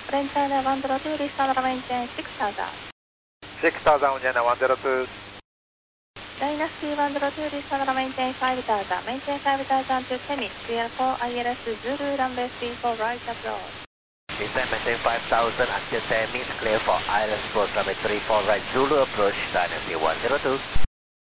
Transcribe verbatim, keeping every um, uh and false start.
French China one zero two, restart maintain six thousand. six thousand, China one zero two. Dynasty C one zero two, restart maintain five thousand. Maintain five thousand to Temis, clear for I L S Zulu runway three four right approach. Descend maintain five thousand until Temis, clear for I L S approach runway three four right Zulu approach, Dynasty one zero two.